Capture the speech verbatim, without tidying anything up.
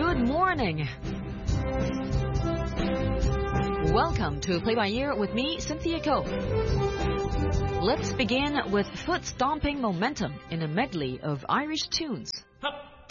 Good morning. Welcome to Play by Ear with me, Cynthia Ko. Let's begin with foot-stomping momentum in a medley of Irish tunes.